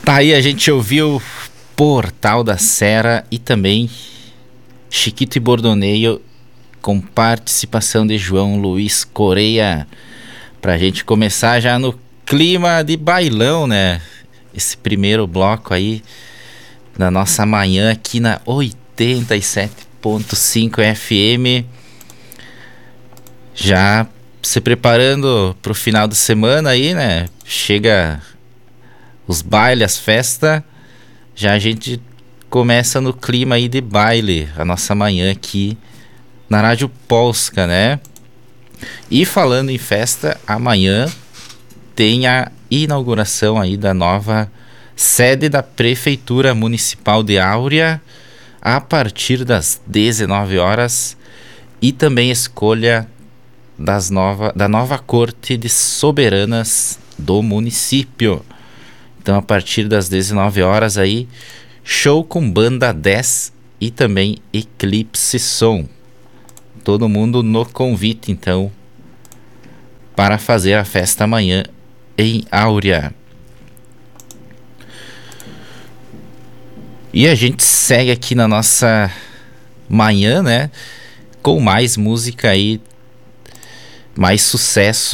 Tá aí, a gente ouviu Portal da Serra e também Chiquito e Bordoneio com participação de João Luiz Correia, pra gente começar já no clima de bailão, né? Esse primeiro bloco aí da nossa manhã aqui na 87.5 FM, já se preparando pro final de semana aí, né? Chega os bailes, as festas, já a gente começa no clima aí de baile, a nossa manhã aqui na Rádio Polska, né? E falando em festa, amanhã tem a inauguração aí da nova sede da Prefeitura Municipal de Áurea, a partir das 19 horas, e também escolha da nova Corte de Soberanas do município. Então, a partir das 19 horas aí, show com banda 10 e também Eclipse Som. Todo mundo no convite, então, para fazer a festa amanhã em Áurea. E a gente segue aqui na nossa manhã, né, com mais música aí, mais sucesso